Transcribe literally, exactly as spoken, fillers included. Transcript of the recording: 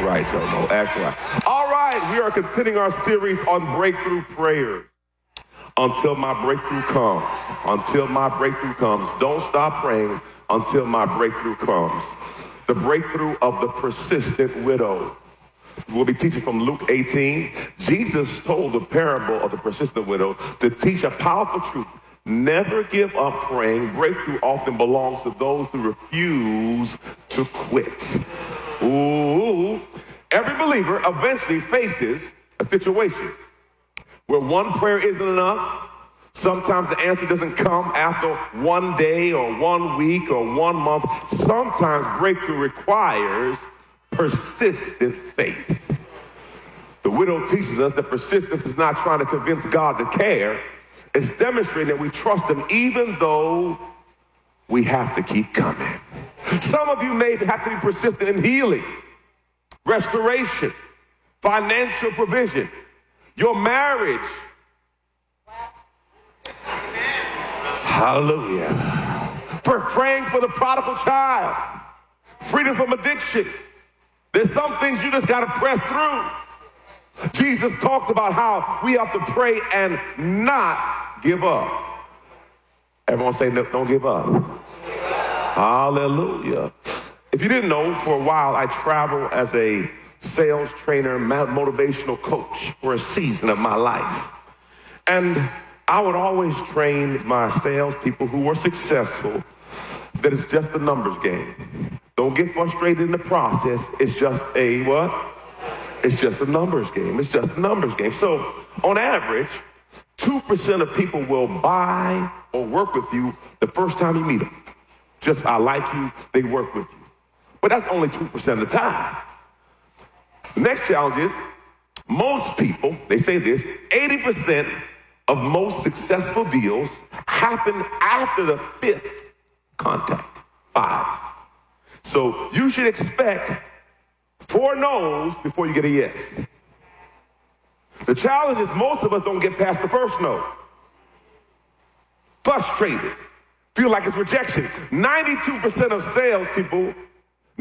right, y'all. No, act right. All right, we are continuing our series on breakthrough prayer. Until my breakthrough comes. Until my breakthrough comes. Don't stop praying until my breakthrough comes. The breakthrough of the persistent widow. We'll be teaching from Luke eighteen. Jesus told the parable of the persistent widow to teach a powerful truth. Never give up praying. Breakthrough often belongs to those who refuse to quit. Ooh. Every believer eventually faces a situation where one prayer isn't enough. Sometimes the answer doesn't come after one day or one week or one month. Sometimes breakthrough requires persistent faith. The widow teaches us that persistence is not trying to convince God to care. It's demonstrating that we trust him even though we have to keep coming. Some of you may have to be persistent in healing, restoration, financial provision, your marriage. Hallelujah. For praying for the prodigal child, freedom from addiction. There's some things you just got to press through. Jesus talks about how we have to pray and not give up. Everyone say, no, don't give up. Hallelujah. If you didn't know, for a while I traveled as a sales trainer, motivational coach for a season of my life. And I would always train my salespeople who were successful that it's just a numbers game. Don't get frustrated in the process. It's just a what? It's just a numbers game. It's just a numbers game. So on average, two percent of people will buy or work with you the first time you meet them. Just, I like you, they work with you. But that's only two percent of the time. The next challenge is, most people, they say this, eighty percent of most successful deals happen after the fifth contact, five. So you should expect four no's before you get a yes. The challenge is most of us don't get past the first no. Frustrated, feel like it's rejection. ninety-two percent of salespeople